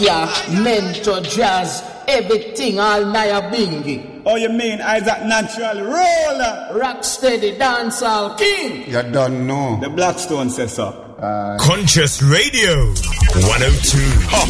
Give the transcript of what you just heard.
Yeah, mentor jazz, everything all Naya Bingy. Oh, you mean Isaac Natural Roller? Rock steady dancehall king. You don't know. The Blackstone says so. Conscious Radio 102.